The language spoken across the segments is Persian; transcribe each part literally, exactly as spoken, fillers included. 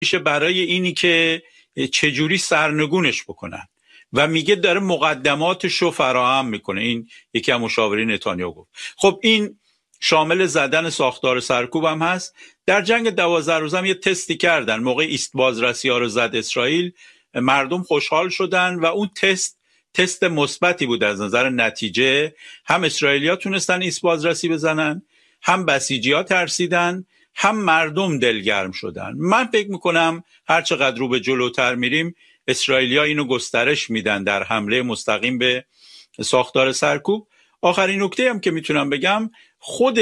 میشه برای اینی که چجوری سرنگونش بکنن و میگه داره مقدماتشو فراهم میکنه. این یکی از مشاورین نتانیاهو گفت. خب این شامل زدن ساختار سرکوب هم هست. در جنگ دوازده روز هم یه تستی کردن، موقع ایست بازرسی ها رو زد اسرائیل، مردم خوشحال شدن و اون تست تست مثبتی بود از نظر نتیجه. هم اسرائیلیا تونستن ایست بازرسی بزنن، هم بسیجی‌ها ترسیدن، هم مردم دلگرم شدن. من فکر میکنم هر چقدر رو به جلوتر میریم اسرائیلیا اینو گسترش میدن در حمله مستقیم به ساختار سرکوب. آخرین نکته هم که میتونم بگم، خود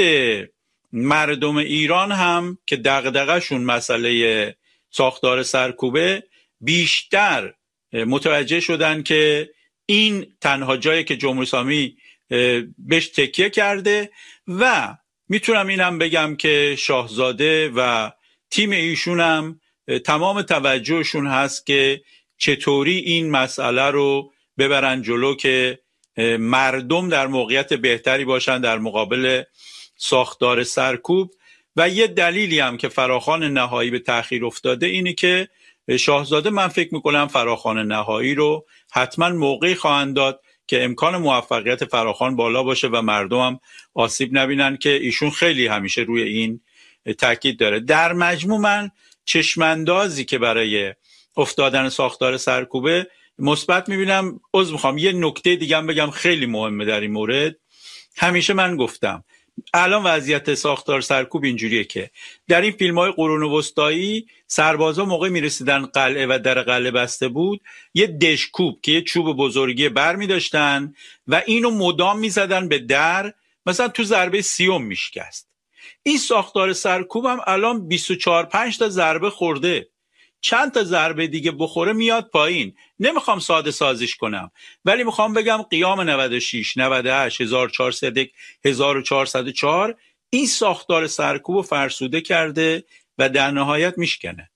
مردم ایران هم که دغدغه‌شون مسئله ساختار سرکوبه، بیشتر متوجه شدن که این تنها جایی که جمهوری اسلامی بهش تکیه کرده و میتونم اینم بگم که شاهزاده و تیم ایشون هم تمام توجهشون هست که چطوری این مسئله رو ببرن جلو که مردم در موقعیت بهتری باشن در مقابل ساختار سرکوب. و یه دلیلی هم که فراخوان نهایی به تأخیر افتاده اینه که شاهزاده، من فکر میکنم فراخوان نهایی رو حتما موقعی خواهند داد که امکان موفقیت فراخوان بالا باشه و مردم هم آسیب نبینن، که ایشون خیلی همیشه روی این تاکید داره. در مجموع من چشماندازی که برای افتادن ساختار سرکوبه مثبت میبینم. عذر میخوام یه نکته دیگه هم بگم خیلی مهمه در این مورد. همیشه من گفتم الان وضعیت ساختار سرکوب اینجوریه که در این فیلم‌های قرون وسطایی سربازا موقع میرسیدن قلعه و در قلعه بسته بود، یه دشکوب که یه چوب بزرگی بر می‌داشتن و اینو مدام می‌زدن به در، مثلا تو ضربه سیوم میشکست. این ساختار سرکوب هم الان بیست و چهار پنج تا ضربه خورده، چند تا ضربه دیگه بخوره میاد پایین. نمیخوام ساده سازیش کنم، ولی میخوام بگم قیام نود و شش، نود و هشت، هزار و چهارصد و یک، هزار و چهارصد و چهار این ساختار سرکوب رو فرسوده کرده و در نهایت میشکنه.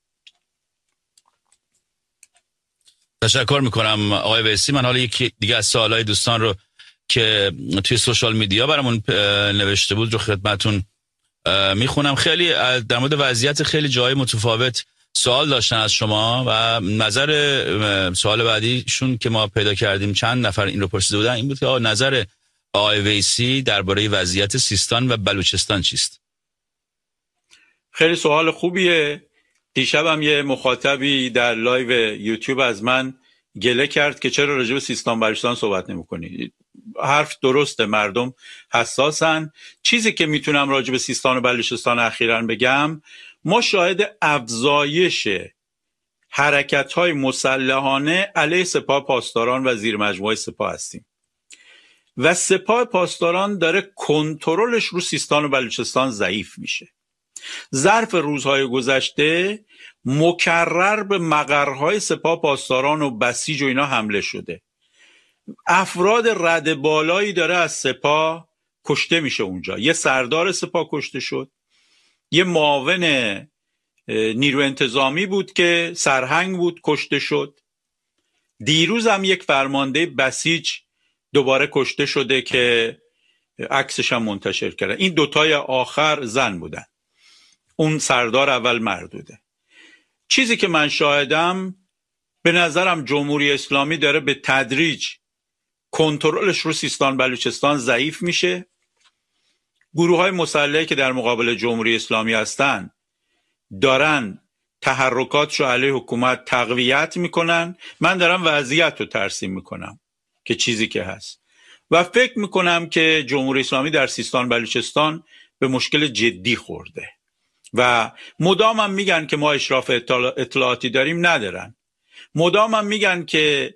تشکر میکنم آقای ویسی. من حالا یکی دیگه از سوالای دوستان رو که توی سوشال میدیا برامون نوشته بود رو خدمتون میخونم. خیلی در مورد وضعیت خیلی جای متفاوت سوال داشتن از شما و نظر سوال بعدیشون که ما پیدا کردیم چند نفر این رو پرسیده بودن این بود که نظر آقای ویسی درباره وضعیت سیستان و بلوچستان چیست؟ خیلی سوال خوبیه. دیشبم یه مخاطبی در لایو یوتیوب از من گله کرد که چرا راجع به سیستان بلوچستان صحبت نمی‌کنی. حرف درسته، مردم حساسن. چیزی که میتونم راجع به سیستان و بلوچستان اخیراً بگم، ما شاهد افزایش حرکت‌های مسلحانه علیه سپاه پاسداران و زیر مجموعه سپاه هستیم و سپاه پاسداران داره کنترلش رو سیستان و بلوچستان ضعیف میشه. ظرف روزهای گذشته مکرر به مقرهای سپاه پاسداران و بسیج و اینا حمله شده. افراد رد بالایی داره از سپاه کشته میشه اونجا. یه سردار سپاه کشته شد، یه معاون نیرو انتظامی بود که سرهنگ بود کشته شد. دیروز هم یک فرمانده بسیج دوباره کشته شده که عکسش هم منتشر کردن. این دوتای آخر زن بودن، اون سردار اول مرد بوده. چیزی که من شاهدم، به نظرم جمهوری اسلامی داره به تدریج کنترلش رو سیستان بلوچستان ضعیف میشه. گروه های مسلحی که در مقابل جمهوری اسلامی هستن دارن تحرکات رو علیه حکومت تقویت میکنن. من دارم وضعیت رو ترسیم میکنم که چیزی که هست و فکر میکنم که جمهوری اسلامی در سیستان بلوچستان به مشکل جدی خورده و مدام هم میگن که ما اشراف اطلاعاتی داریم، ندارن. مدام هم میگن که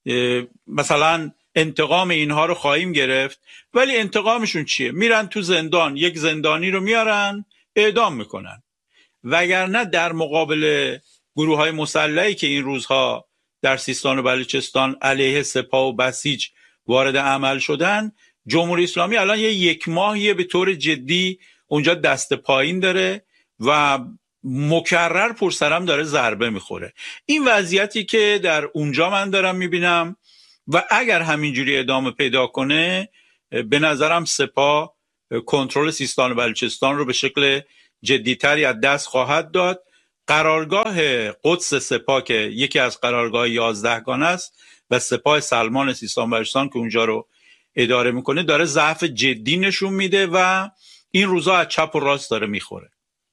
مثلا انتقام اینها رو خواهیم گرفت، ولی انتقامشون چیه؟ میرن تو زندان، یک زندانی رو میارن اعدام میکنن. وگرنه در مقابل گروه های مسلحی که این روزها در سیستان و بلوچستان علیه سپاه و بسیج وارد عمل شدن، جمهوری اسلامی الان یه یک ماهیه به طور جدی اونجا دست پایین داره و مکرر پرسرم داره ضربه میخوره. این وضعیتی که در اونجا من دارم میبینم و اگر همینجوری ادامه پیدا کنه، به نظرم سپاه کنترل سیستان و بلوچستان رو به شکل جدیتری از دست خواهد داد قرارگاه قدس سپاه که یکی از قرارگاه یازدهگانه است و سپاه سلمان سیستان بلوچستان که اونجا رو اداره میکنه داره ضعف جدی نشون میده و این روزا از چپ و راست داره میخوره.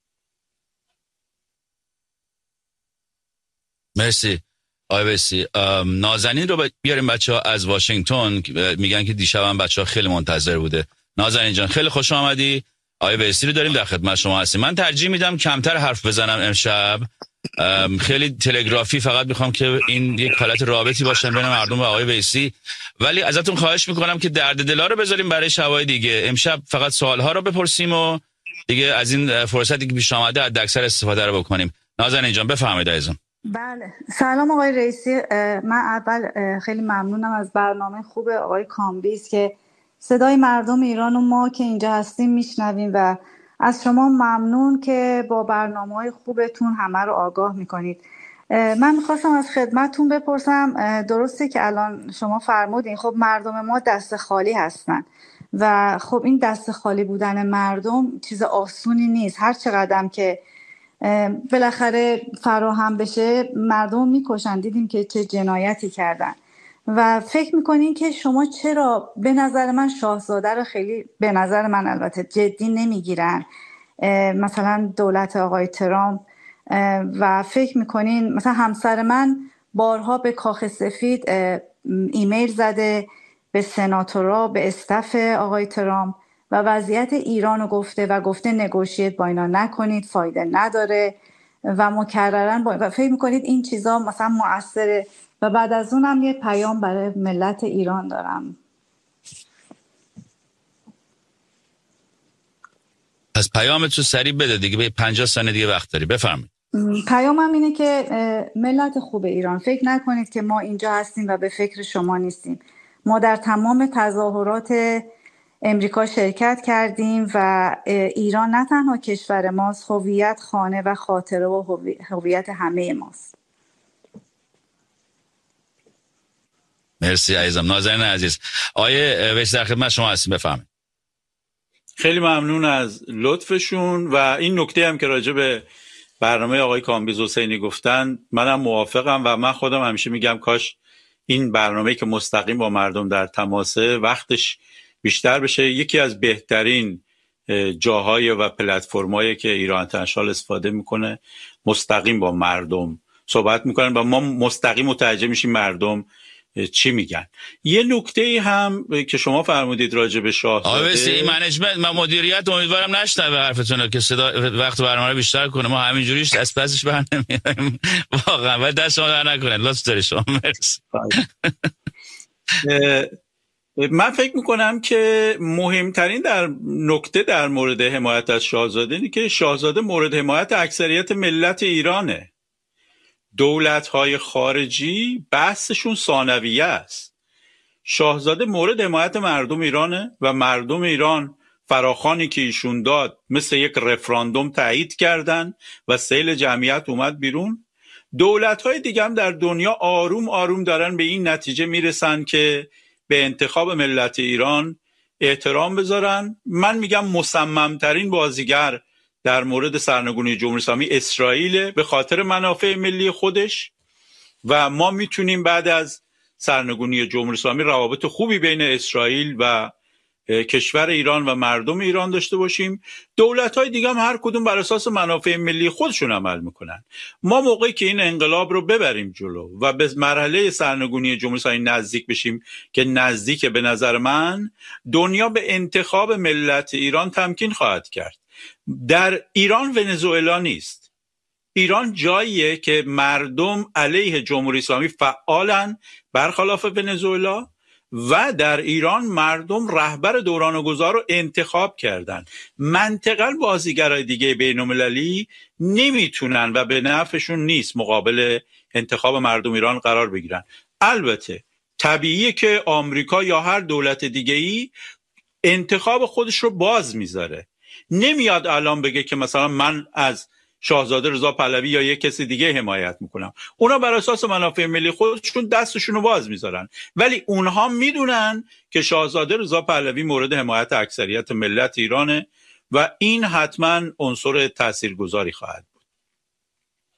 مرسی آقای ویسی. نازنین رو بیاریم بچه ها از واشنگتن، میگن که دیشب هم بچه ها خیلی منتظر بوده. نازنین جان خیلی خوش آمدی. آقای ویسی رو داریم، در خدمت شما هستیم. من ترجیح میدم کمتر حرف بزنم امشب، خیلی تلگرافی فقط میخوام که این یک حالت رابطی باشن بین مردم و آقای ویسی، ولی ازتون خواهش میکنم که درد دلا رو بذاریم برای شبای دیگه. امشب فقط سوالها رو بپرسیم و دیگه از این فرصتی که پیش آمده حداکثر استفاده رو بکنیم. نازنین جان بفرمایید عزیزم. بله سلام آقای رئیسی. من اول خیلی ممنونم از برنامه خوب آقای کامبیز که صدای مردم ایران و ما که اینجا هستیم میشنویم و از شما ممنون که با برنامه‌های خوبتون همه رو آگاه میکنید. من خواستم از خدمتتون بپرسم، درسته که الان شما فرمودین خب مردم ما دست خالی هستن و خب این دست خالی بودن مردم چیز آسونی نیست. هر چقدر که بالاخره فراهم بشه مردم میکشن، دیدیم که چه جنایتی کردن و فکر میکنین که شما چرا به نظر من شاهزاده رو خیلی به نظر من البته جدی نمیگیرن، مثلا دولت آقای ترامپ، و فکر میکنین مثلا همسر من بارها به کاخ سفید ایمیل زده، به سناتورا، به استاف آقای ترامپ و وضعیت ایران رو گفته و گفته نگوشیت با اینا نکنید، فایده نداره و مکررن با... و فکر میکنید این چیزا مثلا مؤثره؟ و بعد از اونم یه پیام برای ملت ایران دارم. از پیامت رو سریع بده دیگه، به پنجاه ثانیه دیگه وقت داری، بفرمایید. پیامم اینه که ملت خوب ایران فکر نکنید که ما اینجا هستیم و به فکر شما نیستیم. ما در تمام تظاهرات امریکا شرکت کردیم و ایران نه تنها کشور ماست، هویت، خانه و خاطره و هویت همه ماست. مرسی عزیزم. نازنین عزیز، آیه ویسی در خدمت شما هستیم، بفرمایید. خیلی ممنون از لطفشون و این نکته هم که راجع به برنامه آقای کامبیز حسینی گفتن منم موافقم و من خودم همیشه میگم کاش این برنامه که مستقیم با مردم در تماسه وقتش بیشتر بشه. یکی از بهترین جاهای و پلتفرمایی که ایران اینترنشنال استفاده میکنه مستقیم با مردم صحبت میکنن و ما مستقیم متوجه میشیم مردم چی میگن. یه نکته هم که شما فرمودید راجع به شاهزاده، آقا ویسی این منیجمنت من مدیریت امیدوارم نشنوه حرفتون رو که صدا وقت برنامه رو بیشتر کنه، ما همینجوریش از پسش برنمیایم واقعا، ولی دست شما در نکنه. لطف داری شما. مرسی. من فکر میکنم که مهمترین در نکته در مورد حمایت از شاهزاده اینه که شاهزاده مورد حمایت اکثریت ملت ایرانه. دولت‌های خارجی بحثشون ثانویه است. شاهزاده مورد حمایت مردم ایرانه و مردم ایران فراخوانی که ایشون داد مثل یک رفراندوم تایید کردن و سیل جمعیت اومد بیرون. دولت‌های دیگه هم در دنیا آروم آروم دارن به این نتیجه میرسن که به انتخاب ملت ایران احترام بذارن. من میگم مصممترین بازیگر در مورد سرنگونی جمهوری اسلامی اسرائیل به خاطر منافع ملی خودش و ما میتونیم بعد از سرنگونی جمهوری اسلامی روابط خوبی بین اسرائیل و کشور ایران و مردم ایران داشته باشیم. دولت‌های دیگه هم هر کدوم بر اساس منافع ملی خودشون عمل میکنن. ما موقعی که این انقلاب رو ببریم جلو و به مرحله سرنگونی جمهوری اسلامی نزدیک بشیم که نزدیک به نظر من، دنیا به انتخاب ملت ایران تمکین خواهد کرد. در ایران ونزوئلا نیست. ایران جاییه که مردم علیه جمهوری اسلامی فعالن برخلاف ونزوئلا و در ایران مردم رهبر دوران گذار رو انتخاب کردن. منطقاً بازیگرای دیگه بین‌المللی نمیتونن و به نفعشون نیست مقابل انتخاب مردم ایران قرار بگیرن. البته طبیعیه که آمریکا یا هر دولت دیگه‌ای انتخاب خودش رو باز میذاره. نمیاد الان بگه که مثلا من از شاهزاده رضا پهلوی یا یک کسی دیگه حمایت میکنم. اونا بر اساس منافع ملی خودشون دستشون رو باز میذارن، ولی اونها میدونن که شاهزاده رضا پهلوی مورد حمایت اکثریت ملت ایرانه و این حتما عنصر تاثیرگذاری خواهد بود.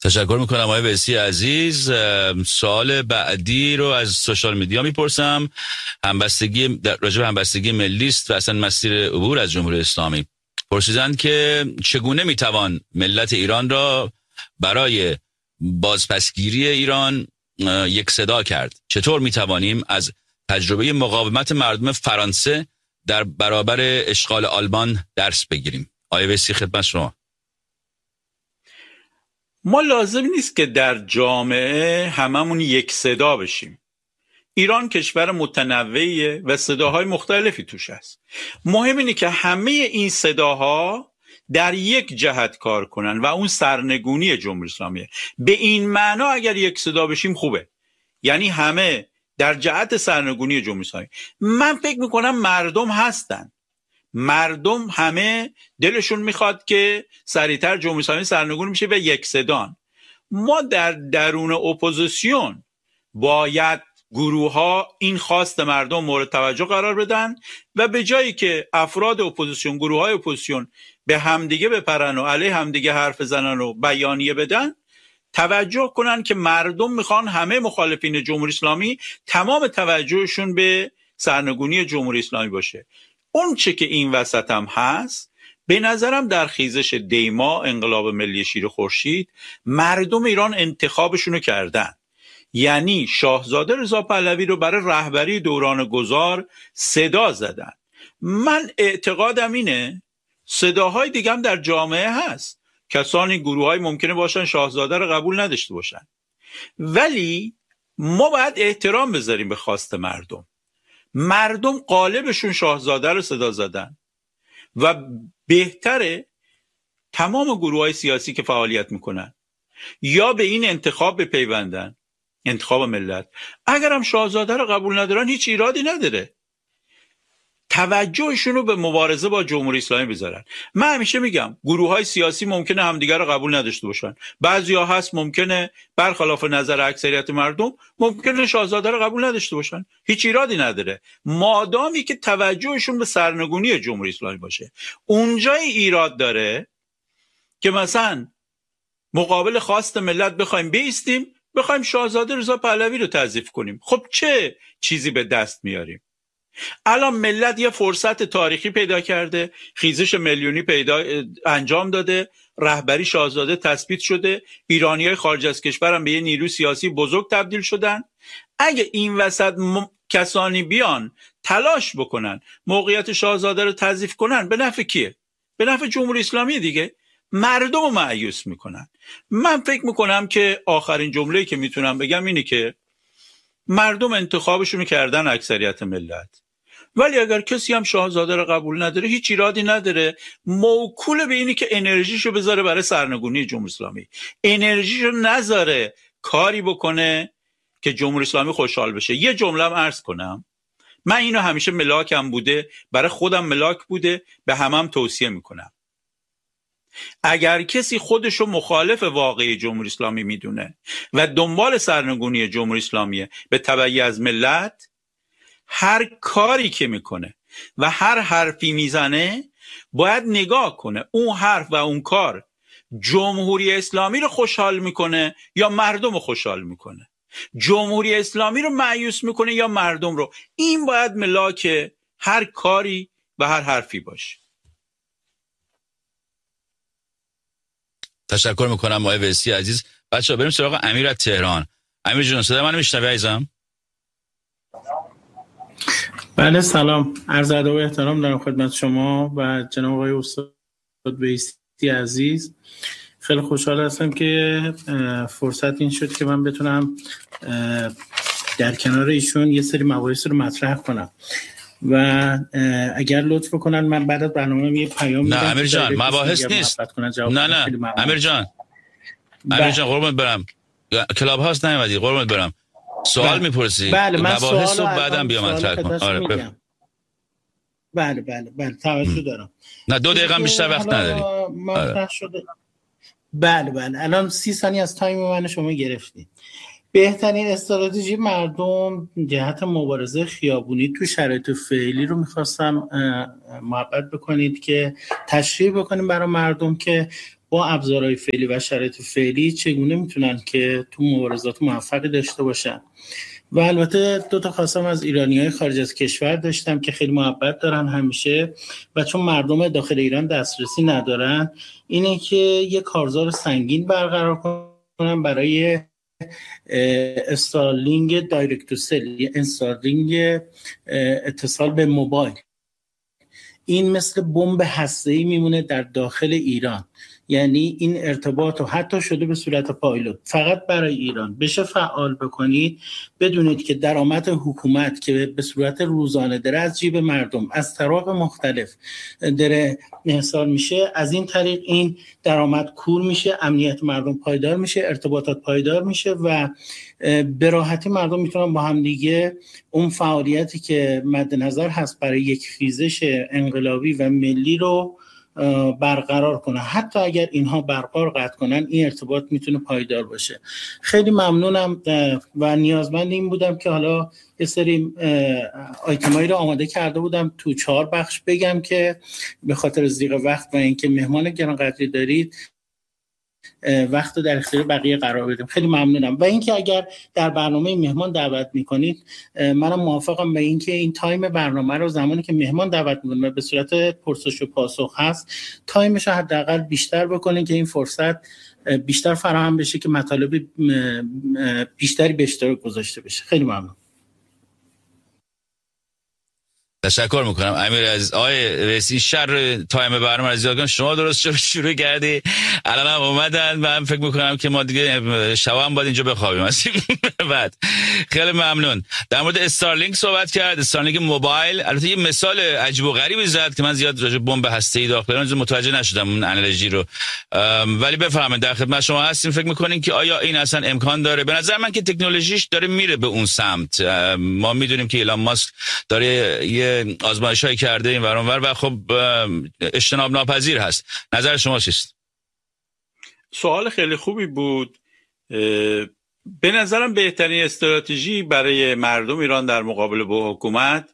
تشکر میکنم آقای ویسی عزیز. سوال بعدی رو از سوشال میدیا میپرسم. همبستگی راجع به همبستگی ملی است و اصلا مسیر عبور از جمهوری اسلامی. پرسیدند که چگونه میتوان ملت ایران را برای بازپسگیری ایران یک صدا کرد؟ چطور میتوانیم از تجربه مقاومت مردم فرانسه در برابر اشغال آلمان درس بگیریم؟ آقای ویسی خدمت شما. ما لازم نیست که در جامعه هممون یک صدا بشیم. ایران کشور متنوعیه و صداهای مختلفی توش هست. مهم اینه که همه این صداها در یک جهت کار کنن و اون سرنگونی جمهوری اسلامیه. به این معنا اگر یک صدا بشیم خوبه، یعنی همه در جهت سرنگونی جمهوری اسلامی. من فکر میکنم مردم هستن، مردم همه دلشون میخواد که سریعتر جمهوری اسلامی سرنگون میشه و یک صدان. ما در درون اپوزیسیون باید گروه ها این خواست مردم مورد توجه قرار بدن و به جایی که افراد اپوزیسیون، گروه های اپوزیسیون به همدیگه بپرن و علیه همدیگه حرف بزنن و بیانیه بدن، توجه کنن که مردم میخوان همه مخالفین جمهوری اسلامی تمام توجهشون به سرنگونی جمهوری اسلامی باشه. اون چه که این وسط هم هست، به نظرم در خیزش دیما انقلاب ملی شیر خورشید مردم ایران انتخابشونو کردن، یعنی شاهزاده رضا پهلوی رو برای رهبری دوران گذار صدا زدن. من اعتقادم اینه صداهای دیگه هم در جامعه هست، کسانی گروه های ممکنه باشن شاهزاده رو قبول نداشته باشن، ولی ما باید احترام بذاریم به خواست مردم. مردم غالبشون شاهزاده رو صدا زدن و بهتره تمام گروه های سیاسی که فعالیت میکنن یا به این انتخاب بپیوندن، انتخاب ملت. اگرم شاهزاده رو قبول ندارن هیچ ایرادی نداره، توجهشون رو به مبارزه با جمهوری اسلامی بذارن. من همیشه میگم گروه های سیاسی ممکنه همدیگر رو قبول نداشته باشن، بعضیا هست ممکنه برخلاف نظر اکثریت مردم ممکنه شاهزاده رو قبول نداشته باشن، هیچ ایرادی نداره مادامی که توجهشون به سرنگونی جمهوری اسلامی باشه. اونجای ایراد داره که مثلا مقابل خواست ملت بخوایم بیستیم، بخوایم شاهزاده رضا پهلوی رو تضعیف کنیم. خب چه چیزی به دست میاریم؟ الان ملت یه فرصت تاریخی پیدا کرده، خیزش میلیونی پیدا انجام داده، رهبری شاهزاده تثبیت شده، ایرانیای خارج از کشور هم به یه نیروی سیاسی بزرگ تبدیل شدن. اگه این وسط م... کسانی بیان تلاش بکنن موقعیت شاهزاده رو تضعیف کنن، به نفع کیه؟ به نفع جمهوری اسلامی دیگه. مردم رو مایوس میکنن. من فکر میکنم که آخرین جمله‌ای که میتونم بگم اینه که مردم انتخابشونو کردن، اکثریت ملت، ولی اگر کسی هم شاهزاده رو قبول نداره هیچ ایرادی نداره، موکول به اینی که انرژیشو بذاره برای سرنگونی جمهوری اسلامی، انرژیشو نذاره کاری بکنه که جمهوری اسلامی خوشحال بشه. یه جمله هم عرض کنم، من اینو همیشه ملاکم بوده، برای خودم ملاک بوده، به همم هم توصیه میکنم. اگر کسی خودشو مخالف واقعی جمهوری اسلامی میدونه و دنبال سرنگونی جمهوری اسلامیه به تبعی از ملت، هر کاری که میکنه و هر حرفی میزنه باید نگاه کنه اون حرف و اون کار جمهوری اسلامی رو خوشحال میکنه یا مردم رو خوشحال میکنه، جمهوری اسلامی رو مایوس میکنه یا مردم رو. این باید ملاک هر کاری و هر حرفی باشه. تشکر میکنم آقای ویسی عزیز. بچه‌ها بریم سراغ امیر از تهران. امیر جون صدا منو میشنوی عزیزم؟ بله سلام، عرض ادب و احترام دارم خدمت شما و جناب آقای استاد ویسی عزیز. خیلی خوشحال هستم که فرصت این شد که من بتونم در کنار ایشون یه سری مباحث رو مطرح کنم و اگر لطف کنن من بعد از برنامه یه پیام میدم. نه امیر جان مباحث نیست. نه نه امیر جان امیر جان قربونت برم، کلاب هاست نیومدی، قربونت برم، سوال میپرسی. بله من مباحث رو بعدم بیا مطرح کن. آره بف... بله بله بله توجه دارم. نه دو دقیقه بیشتر وقت نداری. مطرح شده. بله بله الان سی ثانیه از تایم من شما گرفتید. بهترین استراتژی مردم جهت مبارزه خیابونی تو شرایط فعلی رو میخواستم محبت بکنید که تشریح بکنیم برای مردم که با ابزارهای فعلی و شرایط فعلی چگونه میتونن که تو مبارزات موفقی داشته باشن. و البته دو تا خواستم از ایرانیای خارج از کشور داشتم که خیلی محبت دارن همیشه و چون مردم داخل ایران دسترسی ندارن، اینه که یه کارزار سنگین برقرار کنن برای استارلینگ دایرکت تو سل، استارلینگ اتصال به موبایل. این مثل بمب هسته‌ای میمونه در داخل ایران، یعنی این ارتباط رو حتی شده به صورت پایلوت فقط برای ایران بشه فعال بکنید، بدونید که درآمد حکومت که به صورت روزانه داره از جیب مردم از طرق مختلف داره احصال میشه، از این طریق این درآمد کور میشه، امنیت مردم پایدار میشه، ارتباطات پایدار میشه و به راحتی مردم میتونن با هم دیگه اون فعالیتی که مد نظر هست برای یک خیزش انقلابی و ملی رو برقرار کنن. حتی اگر اینها برقرار قطع کنن، این ارتباط میتونه پایدار باشه. خیلی ممنونم و نیازمند این بودم که حالا یه سری آیتمایی رو آماده کرده بودم تو چهار بخش بگم که به خاطر ضیق وقت و اینکه مهمان گرانقدری دارید وقت در اختیار بقیه قرار بدیم. خیلی ممنونم. و اینکه اگر در برنامه مهمان دعوت میکنید، منم موافقم به اینکه این تایم برنامه رو زمانی که مهمان دعوت میکنه به صورت پرسش و پاسخ هست، تایمش رو حداقل بیشتر بکنید که این فرصت بیشتر فراهم بشه که مطالب بیشتری به اشتراک گذاشته بشه. خیلی ممنون. تشکر میکنم امیر عزیز. آقای رئیسی، شر تایم برنامه از زیاد شما درست شروع کردی، الان هم اومدن و من فکر میکنم که ما دیگه شب هم باید اینجا بخوابیم. بعد خیلی ممنون. در مورد استارلینک صحبت کرد، استارلینک موبایل. البته یه مثال عجیب و غریبی زد که من زیاد راجع به بمب هسته‌ای داخل ایران متوجه نشدم اون انالوژی رو، ولی بفهمید در خدمت شما هستیم. فکر میکنین که آیا این اصلا امکان داره؟ به نظر من که تکنولوژیش داره میره به اون سمت. ما میدونیم که ایلان ماسک داره یه آزمایش‌هایی کرده این ور اون ور و خب اجتناب ناپذیر هست. نظر شما چیست؟ سوال خیلی خوبی بود. به نظرم بهترین استراتژی برای مردم ایران در مقابل با حکومت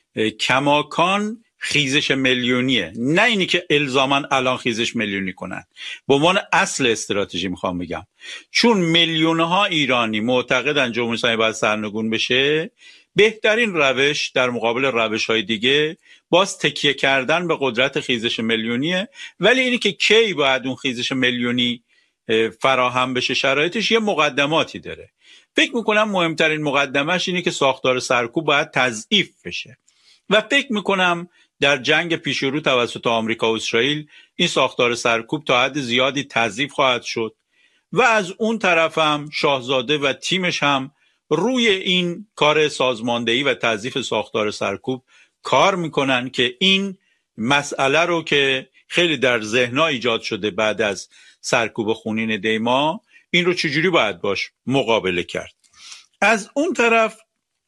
کماکان خیزش میلیونیه، نه اینی که الزاماً الان خیزش میلیونی کنن. به عنوان اصل استراتژی میخوام بگم، چون میلیون‌ها ایرانی معتقدن جمهوری اسلامی باید سرنگون بشه، بهترین روش در مقابل روش‌های دیگه باز تکیه کردن به قدرت خیزش میلیونیه. ولی اینی که کی باید اون خیزش میلیونی فراهم بشه، شرایطش یه مقدماتی داره. فکر میکنم مهمترین مقدمش اینه که ساختار سرکوب باید تضعیف بشه و فکر میکنم در جنگ پیشرو توسط آمریکا و اسرائیل این ساختار سرکوب تا حد زیادی تضعیف خواهد شد و از اون طرف هم شاهزاده و تیمش هم روی این کار سازماندهی و تضعیف ساختار سرکوب کار میکنن که این مسئله رو که خیلی در ذهن‌ها ایجاد شده بعد از سرکوب خونین دیما، این رو چجوری باید باش مقابله کرد. از اون طرف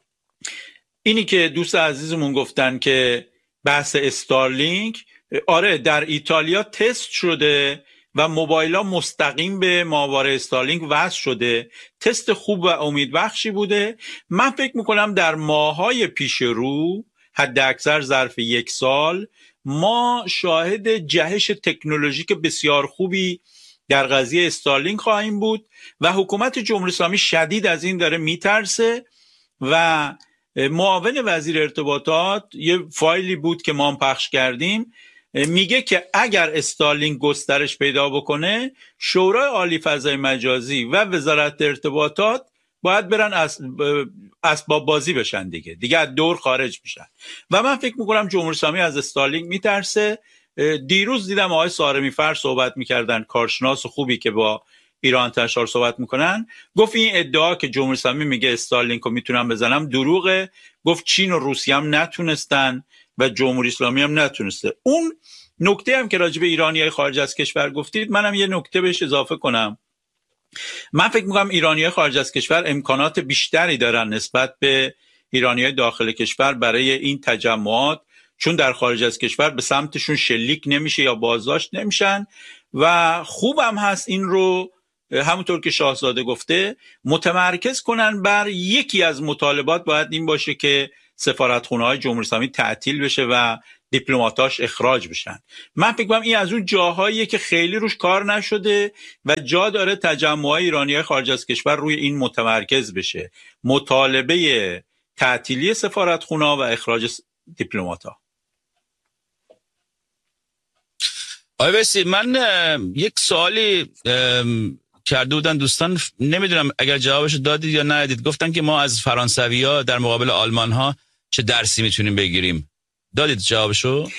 اینی که دوست عزیزمون گفتن که بحث استارلینک، آره در ایتالیا تست شده و موبایل‌ها مستقیم به ماهواره استارلینک وصل شده. تست خوب و امیدبخشی بوده. من فکر میکنم در ماه‌های پیش رو، حد اکثر ظرف یک سال، ما شاهد جهش تکنولوژیک بسیار خوبی در قضیه استارلینک خواهیم بود و حکومت جمهوری اسلامی شدید از این داره میترسه و معاون وزیر ارتباطات یه فایلی بود که ما هم پخش کردیم، میگه که اگر استارلینک گسترش پیدا بکنه، شورای عالی فضای مجازی و وزارت ارتباطات باید برن از اسباب بازی بشن دیگه دیگه از دور خارج میشن و من فکر میکنم جمهوری اسلامی از استارلینک میترسه. دیروز دیدم آقای سارمی فر صحبت میکردن، کارشناس خوبی که با ایران انتشار صحبت میکنن، گفت این ادعا که جمهوری اسلامی میگه استارلینک رو میتونم بزنم دروغه. گفت چین و روسیه هم نتونستن و جمهوری اسلامی هم نتونسته. اون نکته هم که راجع به ایرانیای خارج از کشور گفتید، منم یه نکته بهش اضافه کنم. من فکر میکنم ایرانیای خارج از کشور امکانات بیشتری دارن نسبت به ایرانیای داخل کشور برای این تجمعات، چون در خارج از کشور به سمتشون شلیک نمیشه یا بازداشت نمیشن و خوبم هست این رو همونطور که شاهزاده گفته متمرکز کنن بر یکی از مطالبات. باید این باشه که سفارتخونه‌های جمهوری اسلامی تعطیل بشه و دیپلماتاش اخراج بشن. من فکر کنم این از اون جاهاییه که خیلی روش کار نشده و جا داره تجمع‌های ایرانی‌های خارج از کشور روی این متمرکز بشه، مطالبه تعطیلی سفارتخونه‌ها و اخراج دیپلمات‌ها. آقای ویسی، من یک سوالی کرده بودن دوستان، نمیدونم اگر جوابش دادید یا ندید. گفتن که ما از فرانسوی‌ها در مقابل آلمان‌ها چه درسی میتونیم بگیریم. دادید جوابشو؟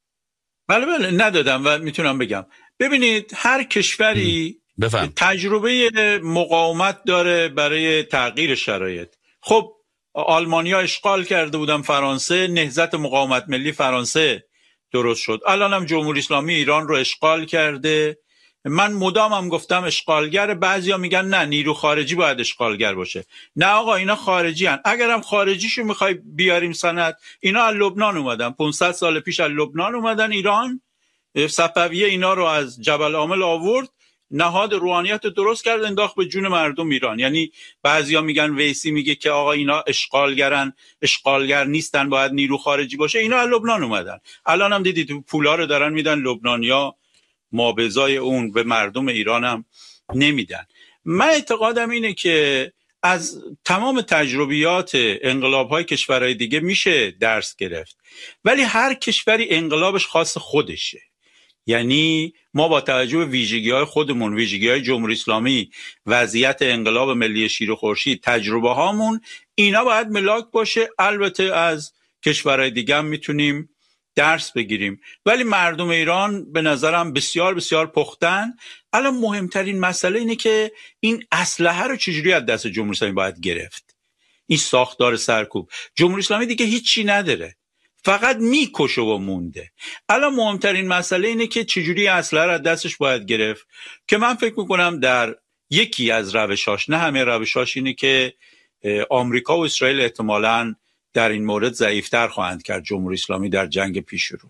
بله بله ندادم و میتونم بگم. ببینید هر کشوری بفهم. تجربه مقاومت داره برای تغییر شرایط. خب آلمانیا اشغال کرده بودن فرانسه، نهضت مقاومت ملی فرانسه درست شد. الان هم جمهوری اسلامی ایران رو اشغال کرده. من مدامم گفتم اشغالگر، بعضیا میگن نه نیرو خارجی باید اشغالگر باشه. نه آقا اینا خارجی هن. اگرم خارجیشو میخوای بیاریم سند، اینا از لبنان اومدن، پانصد سال پیش از لبنان اومدن ایران. صفویه اینا رو از جبل عامل آورد، نهاد روحانیت رو درست کرد، انداخت به جون مردم ایران. یعنی بعضیا میگن ویسی میگه که آقا اینا اشغالگرن، اشغالگر نیستن، باید نیرو خارجی باشه. اینا از لبنان اومدن. الان هم دیدید پولا رو دارن میدن لبنانیا، ما به ازای اون به مردم ایران هم نمیدن. من اعتقادم اینه که از تمام تجربیات انقلاب‌های کشورهای دیگه میشه درس گرفت، ولی هر کشوری انقلابش خاص خودشه. یعنی ما با توجه به ویژگی‌های خودمون، ویژگی‌های جمهوری اسلامی، وضعیت انقلاب ملی شیر و خورشید، تجربه هامون، اینا باید ملاک باشه. البته از کشورهای دیگه هم میتونیم درس بگیریم، ولی مردم ایران به نظرم بسیار بسیار پختن. الان مهمترین مسئله اینه که این اسلحه رو چجوری از دست جمهوری اسلامی باید گرفت. این ساختار سرکوب جمهوری اسلامی دیگه هیچی نداره، فقط میکشه و مونده. الان مهمترین مسئله اینه که چجوری اسلحه رو از دستش باید گرفت، که من فکر میکنم در یکی از روشاش، نه همه روشاش، اینه که آمریکا و اسرائیل احتمالاً در این مورد ضعیفتر خواهند کرد جمهوری اسلامی در جنگ پیش رو.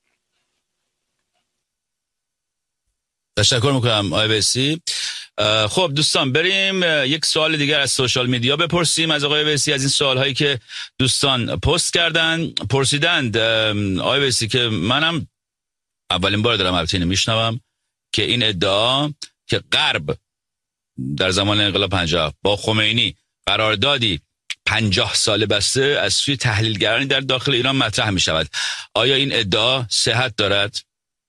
تشکر میکنم آقای ویسی. خب دوستان بریم یک سوال دیگر از سوشال میدیا بپرسیم از آقای ویسی، از این سوال هایی که دوستان پست کردن پرسیدند. آقای ویسی که منم اولین بار دارم البته اینو میشنوم که این ادعا که غرب در زمان انقلاب پنجاه با خمینی قراردادی پنجاه ساله بسته از سوی تحلیلگرانی در داخل ایران مطرح می شود، آیا این ادعا صحت دارد؟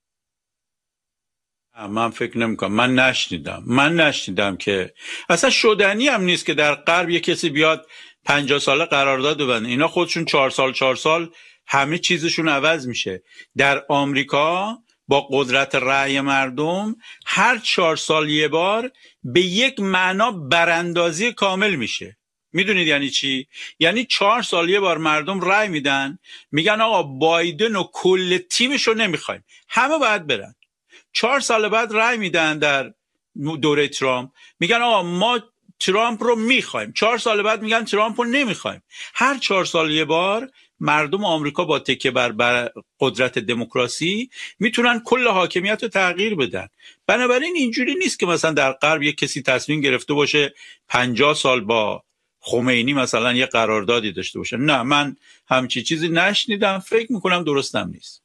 من فکر نمی کنم. من نشنیدم من نشنیدم که اصلا شدنی هم نیست که در غرب یک کسی بیاد پنجاه ساله قرارداد ببنده. اینا خودشون چهار سال چهار سال همه چیزشون عوض میشه. در آمریکا با قدرت رأی مردم هر چهار سال یه بار به یک معنا براندازی کامل میشه. میدونید یعنی چی؟ یعنی چهار سال یه بار مردم رأی میدن، میگن آقا بایدن و کل تیمش رو نمیخوایم، همه باید برن. چهار سال بعد رأی میدن در دوره ترامپ، میگن آقا ما ترامپ رو میخوایم. چهار سال بعد میگن ترامپ رو نمیخوایم. هر چهار سال یه بار مردم آمریکا با تکیه بر, بر قدرت دموکراسی میتونن کل حاکمیت رو تغییر بدن. بنابراین اینجوری نیست که مثلا در غرب یک کسی تصمیم گرفته باشه پنجاه سال با خمینی مثلا یه قراردادی داشته باشه. نه، من همچی چیزی نشنیدم، فکر میکنم درستم نیست.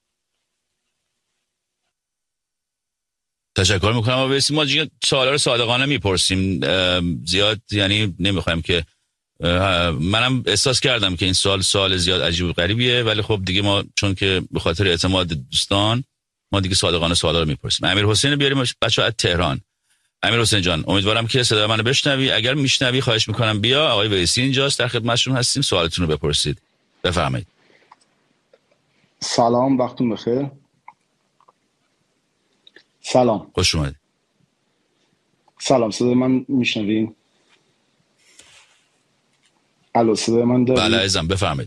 تشکر میکنم آقای ویسی. ما سوالا رو صادقانه میپرسیم، زیاد یعنی نمیخوایم که، منم احساس کردم که این سوال سوال زیاد عجیب و غریبیه، ولی خب دیگه ما چون که به خاطر اعتماد دوستان ما دیگه صادقانه سوالا رو میپرسیم. امیر حسین بیاریم بچه‌ها از تهران. امیر حسین جان امیدوارم که صدای منو بشنوی، اگر میشنوی خواهش میکنم بیا، آقای ویسی اینجاست در خدمتشون هستیم، سوالتون رو بپرسید. بفرمایید. سلام، وقتتون بخیر. سلام، خوش اومدید. سلام، صدای من میشنوین؟ الو، صدای من دارید؟ بله عزیزم بفرمایید.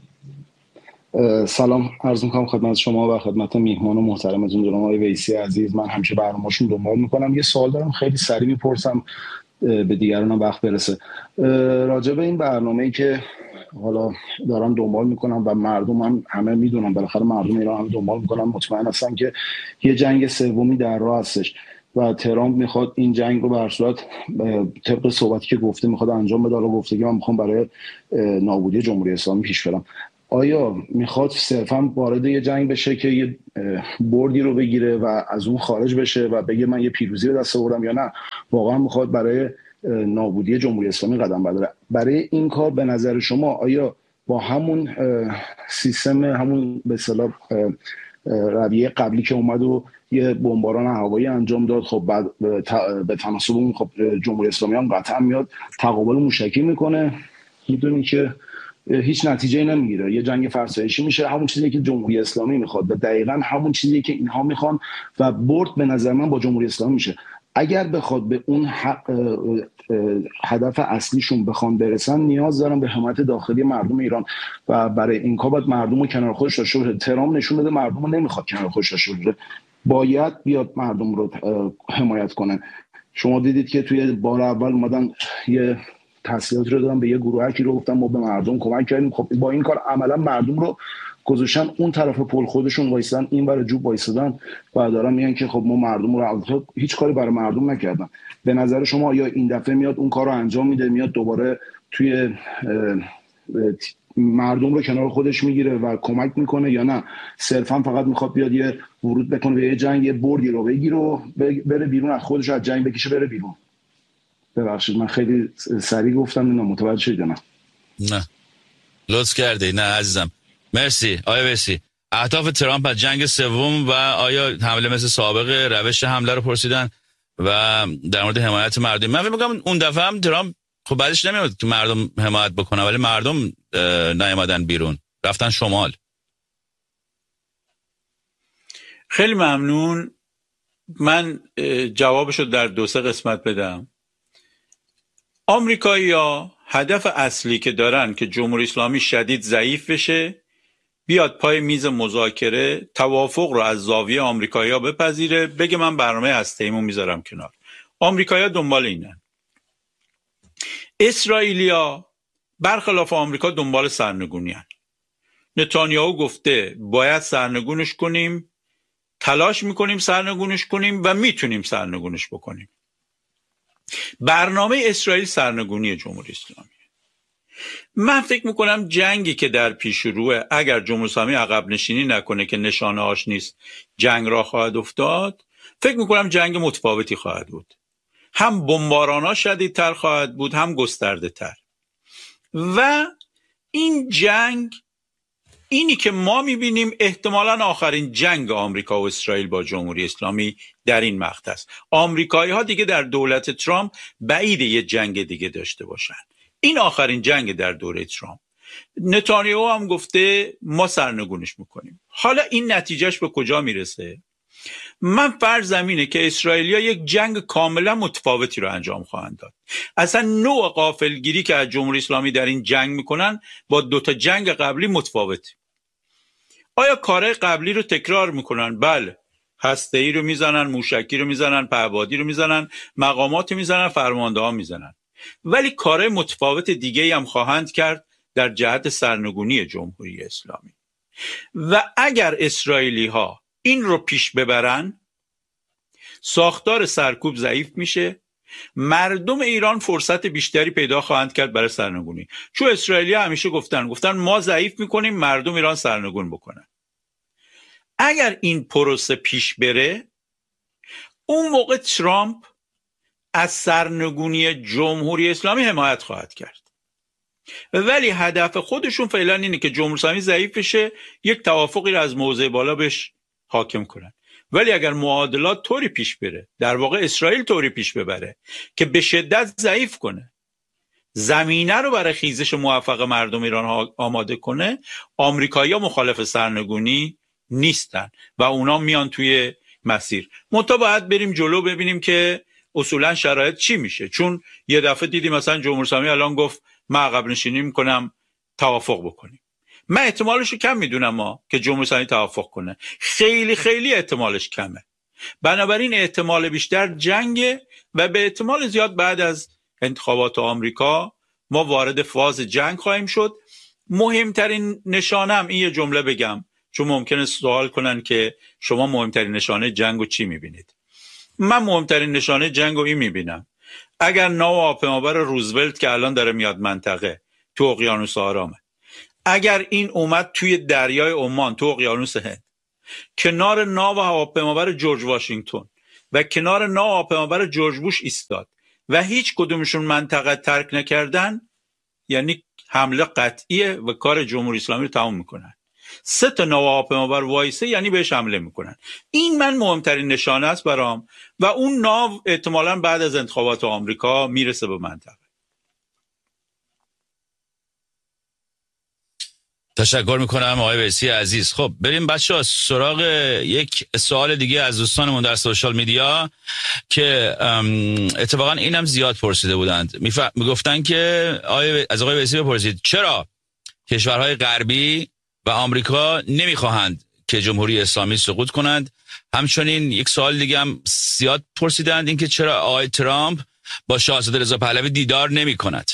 سلام عرض میکنم خدمت شما و خدمت میهمان و محترمتون جناب آقای ویسی عزیز. من همیشه برنامه‌شون دنبال میکنم. یه سوال دارم خیلی سریع میپرسم به دیگرانم وقت برسه. راجع به این برنامه‌ای که حالا دارم دنبال میکنم و مردم هم همه میدونم، بالاخره مردم ایران هم دنبال میکنن، مطمئن هستن که یه جنگ سومی در راه هستش و ترامپ میخواد این جنگ رو به هر صورت طبق صحبتی که گفته میخواد انجام بده. حالا گفته که من میخوام برای نابودی جمهوری اسلامی پیش برم. آیا میخواد صرفا وارد یه جنگ بشه که یه بردی رو بگیره و از اون خارج بشه و بگه من یه پیروزی به دست آوردم، یا نه واقعا میخواد برای نابودی جمهوری اسلامی قدم برداره؟ برای این کار به نظر شما آیا با همون سیستم، همون به اصطلاح رویه قبلی که اومد و یه بمباران هوایی انجام داد، خب بعد به تناسب اون خب جمهوری اسلامی هم قطعا میاد تقابل موشکی میکنه، میدونی که هیچ نتیجه نمیگیره، یه جنگ فرسایشی میشه، همون چیزی که جمهوری اسلامی میخواد و دقیقاً همون چیزی که اینها میخوان و برد به نظر من با جمهوری اسلامی میشه. اگر بخواد به اون حق هدف اصلیشون بخوان برسن، نیاز دارن به حمایت داخلی مردم ایران و برای این کار باید مردم رو کنار خودش داشته باشه. ترامپ نشون بده مردم رو نمیخواد کنار خودش داشته باشه، باید بیاد مردم رو حمایت کنه. شما دیدید که توی بار اول اومدن یه تسلیحات رو دادن به یه گروهکی رو گفتن ما به مردم کمک کردیم، خب با این کار عملا مردم رو گذاشتن اون طرف پل، خودشون وایسادن این برای جوب وایسادن و دارن میگن که خب ما مردم رو هیچ کاری برای مردم نکردن. به نظر شما آیا این دفعه میاد اون کار رو انجام میده، میاد دوباره توی مردم رو کنار خودش میگیره و کمک میکنه، یا نه صرفا فقط میخواد بیاد یه ورود بکنه به یه جنگ، یه بردی رو بگیره و بره بیرون، از خودش از جنگ بکشه بره بیرون؟ ببخشید من خیلی سریع گفتم، اینا متوجه شدید؟ نه نه لطف کردی. نه عزیزم، مرسی. آیا ویسی اهداف ترامپ از جنگ سوم و آیا حمله مثل سابق روش حمله رو پرسیدن و در مورد حمایت مردم؟ من فکر می‌کنم اون دفعه هم ترامپ خب بعدش نمیاد که مردم حمایت بکنه، ولی مردم نیامدن بیرون، رفتن شمال. خیلی ممنون. من جوابشو در دو سه قسمت بدم. آمریکایی‌ها هدف اصلی که دارن که جمهوری اسلامی شدید ضعیف بشه، بیاد پای میز مذاکره، توافق رو از زاویه آمریکایی‌ها بپذیره، بگه من برنامه هسته‌ایمو میذارم کنار. آمریکایی‌ها دنبال اینن. اسرائیلیا برخلاف آمریکا دنبال سرنگونی هن. نتانیاهو گفته باید سرنگونش کنیم، تلاش میکنیم سرنگونش کنیم و میتونیم سرنگونش بکنیم. برنامه اسرائیل سرنگونی جمهوری اسلامی. من فکر میکنم جنگی که در پیش روه، اگر جمهوری اسلامی عقب نشینی نکنه که نشانه هاش نیست، جنگ را خواهد افتاد. فکر میکنم جنگ متفاوتی خواهد بود، هم بمباران‌ها شدیدتر خواهد بود، هم گسترده تر. و این جنگ، اینی که ما میبینیم احتمالاً آخرین جنگ آمریکا و اسرائیل با جمهوری اسلامی در این مقطع است. آمریکایی ها دیگه در دولت ترامپ بعید یه جنگ دیگه داشته باشن. این آخرین جنگ در دوره ترامپ. نتانیاهو هم گفته ما سرنگونش میکنیم. حالا این نتیجهش به کجا میرسه؟ من فرضم اینه که اسرائیلیا یک جنگ کاملا متفاوتی رو انجام خواهند داد. اصلا نوع غافلگیری که از جمهوری اسلامی در این جنگ میکنن با دوتا جنگ قبلی متفاوته. آیا کارهای قبلی رو تکرار میکنن؟ بله. هسته‌ای رو میزنن، موشکی رو میزنن، پهپادی رو میزنن، مقامات میزنن، فرمانده ها میزنن. ولی کارهای متفاوت دیگه هم خواهند کرد در جهت سرنگونی جمهوری اسلامی. و اگر اسرائیلی ها این رو پیش ببرن، ساختار سرکوب ضعیف میشه، مردم ایران فرصت بیشتری پیدا خواهند کرد برای سرنگونی. چون اسرائیلی ها همیشه گفتن گفتن ما ضعیف میکنیم، مردم ایران سرنگون بکنن. اگر این پروسه پیش بره، اون موقع ترامپ از سرنگونی جمهوری اسلامی حمایت خواهد کرد. ولی هدف خودشون فعلا اینه که جمهوری اسلامی ضعیف بشه، یک توافقی رو از موضع بالا بهش حاکم کنن. ولی اگر معادلات طوری پیش بره، در واقع اسرائیل طوری پیش ببره که به شدت ضعیف کنه، زمینه رو برای خیزش موفق مردم ایران آماده کنه، آمریکایی‌ها مخالف سرنگونی نیستن و اونا میان توی مسیر. منتها باید بریم جلو ببینیم که اصولا شرایط چی میشه. چون یه دفعه دیدیم مثلا جمهوری اسلامی الان گفت من عقب نشینی میکنم، توافق بکنیم. من احتمالش رو کم میدونم ما که جمهوری اسلامی توافق کنه، خیلی خیلی احتمالش کمه. بنابراین احتمال بیشتر جنگه و به احتمال زیاد بعد از انتخابات آمریکا ما وارد فاز جنگ خواهیم شد. مهمترین نشانه هم این یه جمله بگم، چون ممکنه سوال کنن که شما مهمترین نشانه جنگو چی میبینید؟ من مهمترین نشانه جنگو این میبینم، اگر ناو هواپیمابر روزولت که الان داره میاد منطقه تو اقیانوس آرامه، اگر این اومد توی دریای عمان، تو اقیانوس هند، کنار ناو هواپیمابر جورج واشنگتن و کنار ناو هواپیمابر جورج بوش ایستاد و هیچ کدومشون منطقه ترک نکردن، یعنی حمله قطعیه و کار جمهوری اسلامی رو تمام میکنن. سه تا ناو هواپیمابر وایسه یعنی بهش حمله میکنن. این من مهمترین نشانه است برام و اون ناو احتمالاً بعد از انتخابات آمریکا میرسه به منطقه. تشکر میکنم آقای ویسی عزیز. خب بریم بچه ها سراغ یک سوال دیگه از دوستانمون در سوشال میدیا که اتفاقا اینم زیاد پرسیده بودند. میف... میگفتن که آقای... از آقای ویسی بپرسید چرا کشورهای غربی و آمریکا نمیخواهند که جمهوری اسلامی سقوط کنند. همچنین یک سوال دیگه هم زیاد پرسیدند، این که چرا آقای ترامپ با شاهزاده رضا پهلوی دیدار نمی کند.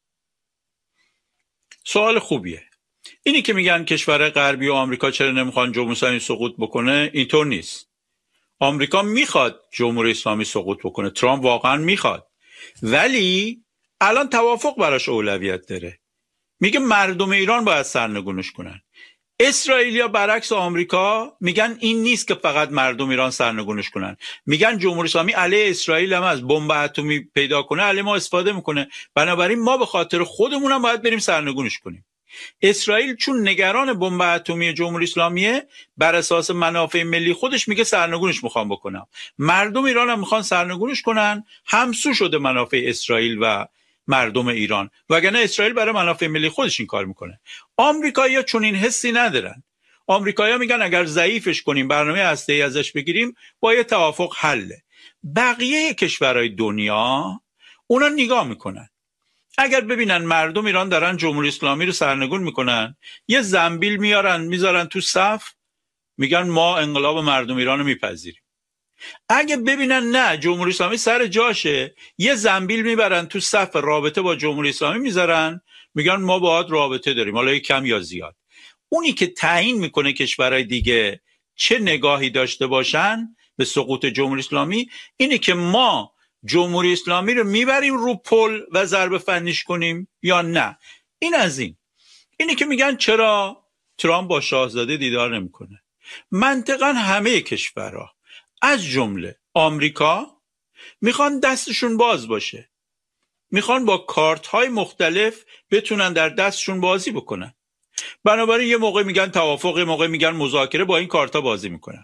سوال خوبیه. اینی که میگن کشور غربی و آمریکا چرا نمیخوان جمهوری اسلامی سقوط بکنه، اینطور نیست. آمریکا میخواد جمهوری اسلامی سقوط بکنه، ترامپ واقعا میخواد، ولی الان توافق براش اولویت داره. میگه مردم ایران باید سرنگونش کنن. اسرائیلیا برعکس آمریکا میگن این نیست که فقط مردم ایران سرنگونش کنن، میگن جمهوری اسلامی علیه اسرائیل هم از بمب اتمی پیدا کنه علیه ما استفاده میکنه، بنابراین ما به خاطر خودمون هم باید بریم سرنگونش کنیم. اسرائیل چون نگران بمب اتمی جمهوری اسلامیه، بر اساس منافع ملی خودش میگه سرنگونش میخوام بکنم. مردم ایران هم میخوان سرنگونش کنن، همسو شده منافع اسرائیل و مردم ایران، وگرنه اسرائیل برای منافع ملی خودش این کار میکنه. آمریکایی‌ها چون این حسی ندارن. آمریکایی‌ها میگن اگر ضعیفش کنیم، برنامه هسته‌ای ازش بگیریم، با یه توافق حله. بقیه کشورهای دنیا اونا نگاه میکنن، اگر ببینن مردم ایران دارن جمهوری اسلامی رو سرنگون میکنن، یه زنبیل میارن میذارن تو صف، میگن ما انقلاب مردم ایران رو میپذیریم. اگه ببینن نه جمهوری اسلامی سر جاشه، یه زنبیل میبرن تو صف رابطه با جمهوری اسلامی میذارن، میگن ما باهات رابطه داریم، حالا کم یا زیاد. اونی که تعیین میکنه کشورهای دیگه چه نگاهی داشته باشن به سقوط جمهوری اسلامی، اینه که ما جمهوری اسلامی رو میبریم رو پل و ضربه فنیش کنیم یا نه. این از این. اینی که میگن چرا ترامپ با شاهزاده دیدار نمیکنه. منطقاً همه کشورها از جمله آمریکا میخوان دستشون باز باشه، میخوان با کارت های مختلف بتونن در دستشون بازی بکنن. بنابراین یه موقع میگن توافق، یه موقع میگن مذاکره، با این کارت ها بازی میکنن.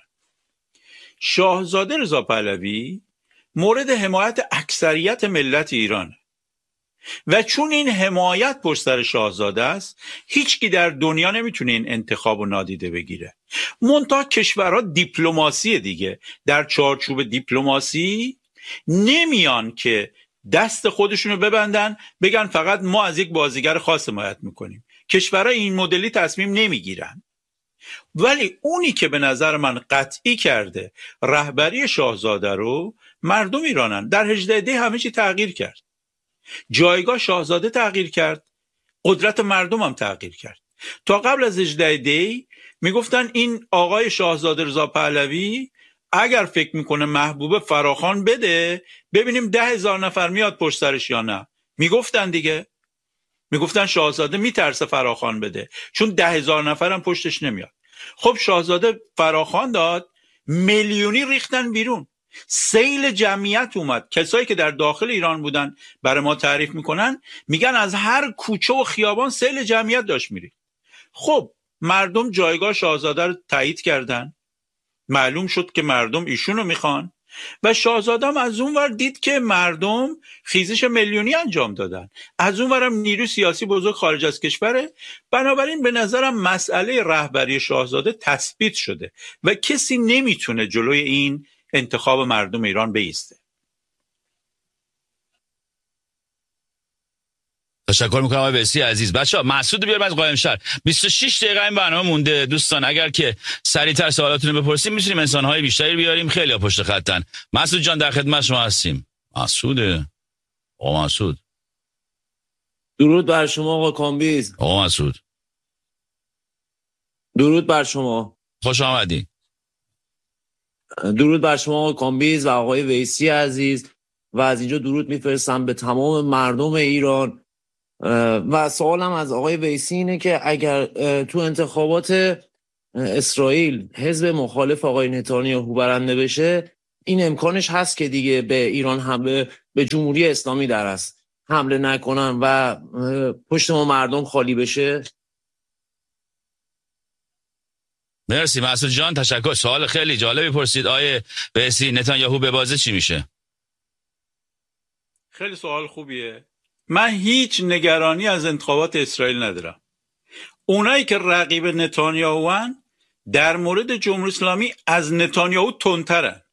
شاهزاده رضا پهلوی مورد حمایت اکثریت ملت ایرانه و چون این حمایت پشت سر شاهزاده است، هیچکی در دنیا نمیتونه این انتخاب رو نادیده بگیره. منتها کشورها دیپلماسی دیگه، در چارچوب دیپلماسی نمیان که دست خودشونو ببندن بگن فقط ما از یک بازیگر خاص حمایت میکنیم. کشورها این مدلی تصمیم نمیگیرن. ولی اونی که به نظر من قطعی کرده رهبری شاهزاده رو مردم ایرانن. در هجده دی همه چی تغییر کرد. جایگاه شاهزاده تغییر کرد، قدرت مردم هم تغییر کرد. تا قبل از هجده دی میگفتن این آقای شاهزاده رضا پهلوی اگر فکر میکنه محبوب فراخوان بده ببینیم ده هزار نفر میاد پشت سرش یا نه. میگفتن دیگه، میگفتن شاهزاده میترسه فراخوان بده چون ده هزار نفر هم پشتش نمیاد. خب شاهزاده فراخوان داد، میلیونی ریختن بیرون، سیل جمعیت اومد. کسایی که در داخل ایران بودن برای ما تعریف میکنن، میگن از هر کوچه و خیابان سیل جمعیت داشت میرید. خب مردم جایگاه شاهزاده رو تایید کردن، معلوم شد که مردم ایشونو میخوان و شاهزاده هم از اون ور دید که مردم خیزش میلیونی انجام دادن، از اون ورم نیروی سیاسی بزرگ خارج از کشوره. بنابراین به نظرم مسئله رهبری شاهزاده تثبیت شده و کسی نمیتونه جلوی این انتخاب مردم ایران بایسته. تشکر میکنم آقای ویسی عزیز. بچه‌ها مسعود بیاریم از قائمشهر. بیست و شش دقیقه این برنامه مونده. دوستان اگر که سریعتر سوالاتون رو بپرسیم میتونیم انسان‌های بیشتری بیاریم. خیلی ها پشت خطن. مسعود جان در خدمت شما هستیم. مسعود آقا مسعود. درود بر شما آقا کامبیز. آقا مسعود. درود بر شما. خوش آمدید. درود بر شما آقا کامبیز و آقای ویسی عزیز و از اینجا درود میفرستم به تمام مردم ایران و سوالم از آقای ویسی اینه که اگر تو انتخابات اسرائیل حزب مخالف آقای نتانیاهو برنده بشه، این امکانش هست که دیگه به ایران حمله، به جمهوری اسلامی در است حمله نکنن و پشت ما مردم خالی بشه؟ مرسی مسعود جان، تشکر. سوال خیلی جالبی پرسید آیه ویسی. نتانیاهو به بازه چی میشه؟ خیلی سوال خوبیه. من هیچ نگرانی از انتخابات اسرائیل ندارم. اونایی که رقیب نتانیاهوان در مورد جمهوری اسلامی از نتانیاهو تندترن.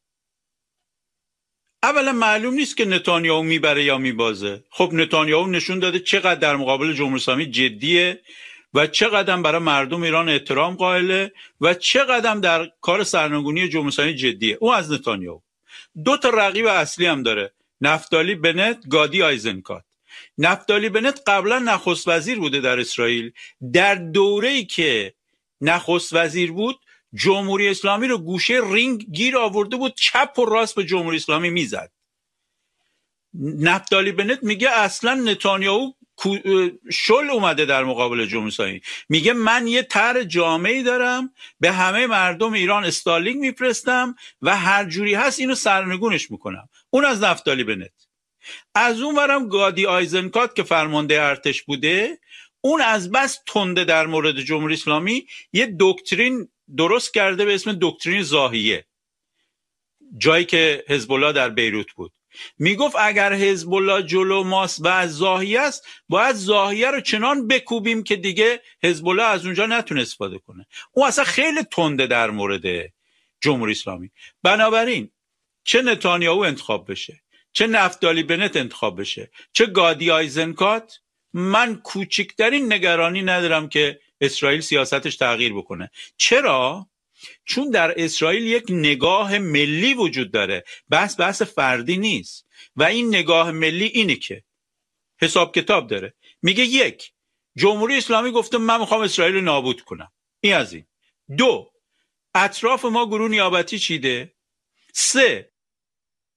اولا معلوم نیست که نتانیاهو میبره یا میبازه. خب نتانیاهو نشون داده چقدر در مقابل جمهوری اسلامی جدیه و چقدر برای مردم ایران احترام قائله و چقدر در کار سرنگونی جمهوری اسلامی جدیه. اون از نتانیاهو. دو تا رقیب اصلی هم داره، نفتالی بنت، گادی آیزنکات. نفتالی بنت قبلا نخست وزیر بوده در اسرائیل. در دوره‌ای که نخست وزیر بود جمهوری اسلامی رو گوشه رینگ گیر آورده بود، چپ و راست به جمهوری اسلامی میزد. نفتالی بنت میگه اصلا نتانیاهو شل اومده در مقابل جمهوری اسلامی. میگه من یه طرح جامعی دارم، به همه مردم ایران استارلینک میفرستم و هر جوری هست اینو سرنگونش میکنم. اون از نفتالی بنت. از اون ورم گادی آیزنکات که فرمانده ارتش بوده، اون از بس تنده در مورد جمهوری اسلامی یه دکترین درست کرده به اسم دکترین زاهیه، جایی که حزب الله در بیروت بود. میگفت اگر حزب الله جلو ماست و از زاهیه است، باید زاهیه رو چنان بکوبیم که دیگه حزب الله از اونجا نتونه استفاده کنه. اون اصلا خیلی تنده در مورد جمهوری اسلامی. بنابراین چه نتانیاهو انتخاب بشه، چه نفتالی بنت انتخاب بشه، چه گادی آیزنکات، من کوچکترین نگرانی ندارم که اسرائیل سیاستش تغییر بکنه. چرا؟ چون در اسرائیل یک نگاه ملی وجود داره، بحث بحث فردی نیست. و این نگاه ملی اینه که حساب کتاب داره. میگه یک، جمهوری اسلامی گفته من میخوام اسرائیل رو نابود کنم. این از این. دو، اطراف ما گروه نیابتی چیده. سه،